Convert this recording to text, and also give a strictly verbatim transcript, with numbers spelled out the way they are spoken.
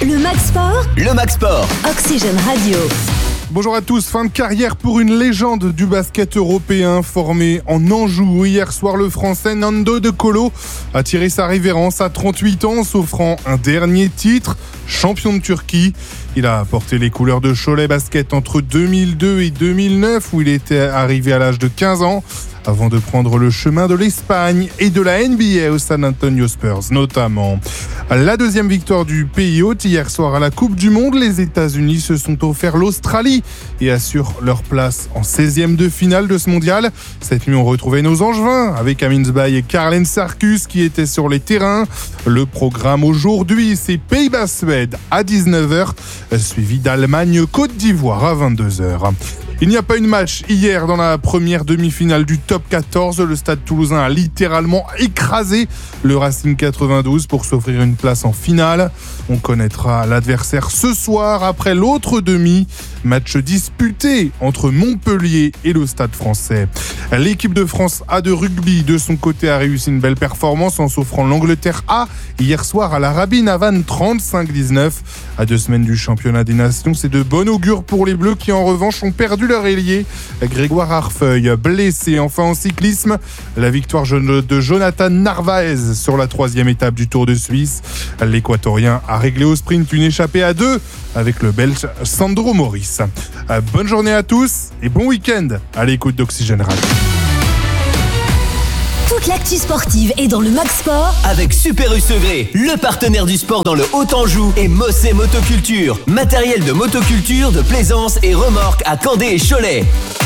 Le Max Sport, Le Max Sport, Oxygène Radio. Bonjour à tous, fin de carrière pour une légende du basket européen formé en Anjou. Hier soir, le français Nando De Colo a tiré sa révérence à trente-huit ans, s'offrant un dernier titre, champion de Turquie. Il a porté les couleurs de Cholet Basket entre deux mille deux et deux mille neuf, où il était arrivé à l'âge de quinze ans, avant de prendre le chemin de l'Espagne et de la N B A au San Antonio Spurs notamment. La deuxième victoire du pays hôte hier soir à la Coupe du Monde. Les États-Unis se sont offerts l'Australie et assurent leur place en seizième de finale de ce mondial. Cette nuit, on retrouvait nos Angevins avec Amins Bay et Karlen Sarkus qui étaient sur les terrains. Le programme aujourd'hui, c'est Pays-Bas-Suède à dix-neuf heures, suivi d'Allemagne-Côte d'Ivoire à vingt-deux heures. Il n'y a pas eu de match hier dans la première demi-finale du top quatorze. Le Stade Toulousain a littéralement écrasé le Racing quatre-vingt-douze pour s'offrir une place en finale. On connaîtra l'adversaire ce soir après l'autre demi. Match disputé entre Montpellier et le Stade Français. L'équipe de France A de rugby, de son côté, a réussi une belle performance en s'offrant l'Angleterre A hier soir à l'Arabie Navan trente-cinq dix-neuf. À deux semaines du championnat des nations, c'est de bon augure pour les Bleus qui en revanche ont perdu leur ailier Grégoire Harfeuil, blessé. Enfin en cyclisme, la victoire de Jonathan Narvaez sur la troisième étape du Tour de Suisse. L'Équatorien a réglé au sprint une échappée à deux avec le Belge Sandro Moris. Bonne journée à tous et bon week-end à l'écoute d'Oxygène Radio. Toute l'actu sportive est dans le Max Sport avec Super U Segré, le partenaire du sport dans le Haut-Anjou, et Mossé Motoculture, matériel de motoculture, de plaisance et remorque à Candé et Cholet.